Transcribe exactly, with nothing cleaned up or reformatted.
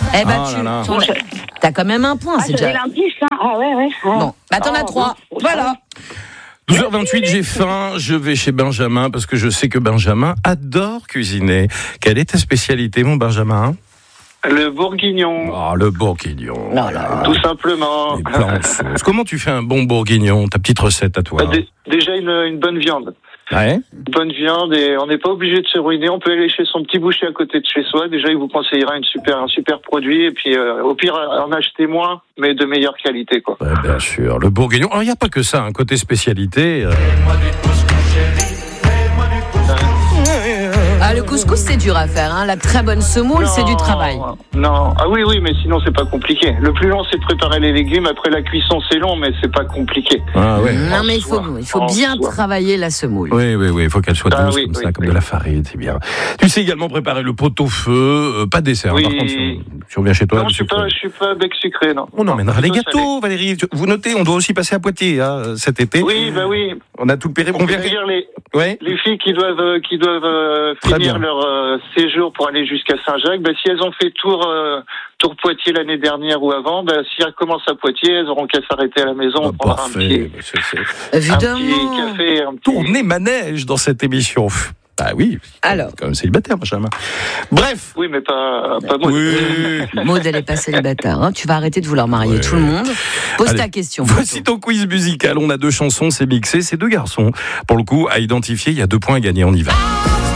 Eh ben, Ah tu là là. t'en as- t'as quand même un point, Ah, c'est j'avais déjà. l'indice, hein. Ah ouais, ouais. Ah. Bon, bah t'en as Oh, trois. bon, Voilà. douze heures vingt-huit, j'ai faim, je vais chez Benjamin parce que je sais que Benjamin adore cuisiner. Quelle est ta spécialité, mon Benjamin? Le bourguignon, Oh, le bourguignon. Non, là, tout simplement. Les plats en sauce. Comment tu fais un bon bourguignon? Ta petite recette à toi. Bah, dé- déjà une, une bonne viande. Ouais. Une bonne viande et on n'est pas obligé de se ruiner. On peut aller chez son petit boucher à côté de chez soi. Déjà, il vous conseillera une super, un super produit. Et puis, euh, au pire, en acheter moins, mais de meilleure qualité, quoi. Ouais, bien sûr. Le bourguignon. Alors, il n'y a pas que ça, un côté spécialité. euh. Ah, le couscous, c'est dur à faire. Hein. La très bonne semoule, c'est du travail. Non, ah oui, oui, mais sinon c'est pas compliqué. Le plus long, c'est de préparer les légumes. Après la cuisson, c'est long, mais c'est pas compliqué. Ah ouais. Non, En mais il faut, soi. il faut En bien soi. travailler la semoule. Oui, oui, oui, il faut qu'elle soit Ah douce oui, comme oui, ça, comme oui. de la farine, c'est bien. Tu sais également préparer le pot-au-feu, euh, pas de dessert. Oui. Par contre, si on, si on vient chez toi, Non, le je suis sucre. pas, je suis pas bec sucré, non. On emmènera les Plutôt gâteaux, Valérie. Vous notez, on doit aussi passer à Poitiers hein, cet été. salé. Oui, bah oui. On a tout le périph'. On On peut vient. dire les, Ouais. les filles qui doivent, euh, qui doivent euh, Très finir bien. leur euh, séjour pour aller jusqu'à Saint-Jacques. Bah, si elles ont fait tour, euh, tour Poitiers l'année dernière ou avant, bah, si elles commencent à Poitiers, elles auront qu'à s'arrêter à la maison. Ah, On prendra un petit, parfait. C'est- c'est- un Évidemment. petit café, un petit... Tourner manège dans cette émission. Pff, Bah oui. Alors. Comme célibataire, Benjamin. Bref. Oui, mais pas, pas moi. Oui. Maud, elle est pas célibataire. Hein. Tu vas arrêter de vouloir marier Ouais. tout le monde. Pose Allez, ta question. Voici ton quiz musical. On a deux chansons, c'est mixé. C'est deux garçons. Pour le coup, à identifier, il y a deux points à gagner. On y va.